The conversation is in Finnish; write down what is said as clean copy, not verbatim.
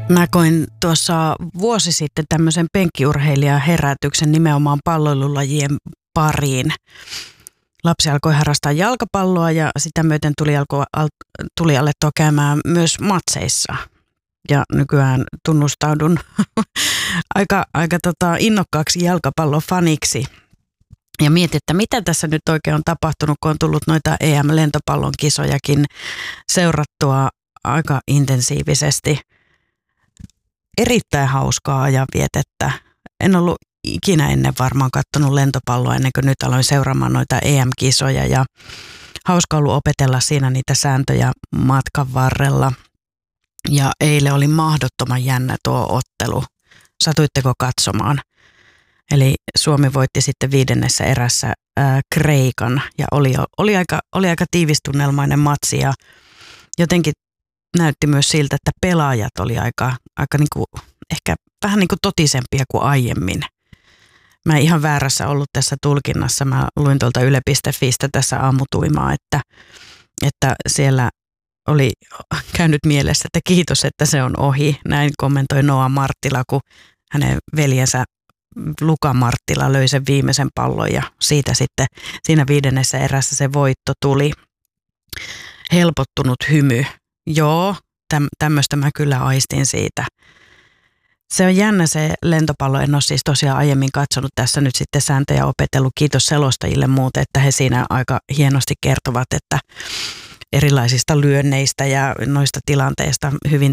Mä koin tuossa vuosi sitten tämmöisen penkkiurheilijan herätyksen nimenomaan palloilulajien pariin. Lapsi alkoi harrastaa jalkapalloa ja sitä myöten tuli alettua käymään myös matseissa. Ja nykyään tunnustaudun aika innokkaaksi jalkapallofaniksi. Ja mietin, että mitä tässä nyt oikein on tapahtunut, kun on tullut noita EM-lentopallon kisojakin seurattua aika intensiivisesti. Erittäin hauskaa ajanvietettä. En ollut ikinä ennen varmaan katsonut lentopalloa ennen kuin nyt aloin seuraamaan noita EM-kisoja ja hauska ollut opetella siinä niitä sääntöjä matkan varrella. Ja eilen oli mahdottoman jännä tuo ottelu. Satuitteko katsomaan? Eli Suomi voitti sitten 5. erässä Kreikan ja oli aika tiivistunnelmainen matsi ja jotenkin näytti myös siltä, että pelaajat oli aika niinku, ehkä vähän niin kuin totisempia kuin aiemmin. Mä en ihan väärässä ollut tässä tulkinnassa. Mä luin tuolta yle.fistä tässä aamutuimaa, että siellä oli käynyt mielessä, että kiitos, että se on ohi. Näin kommentoi Noa Marttila, kun hänen veljensä Luka Marttila löi sen viimeisen pallon ja siitä sitten siinä 5. erässä se voitto tuli. Helpottunut hymy. Joo, tämmöistä mä kyllä aistin siitä. Se on jännä se lentopallo, en ole siis tosiaan aiemmin katsonut tässä nyt sitten sääntöjä opetellut. Kiitos selostajille muuten, että he siinä aika hienosti kertovat, että erilaisista lyönneistä ja noista tilanteista hyvin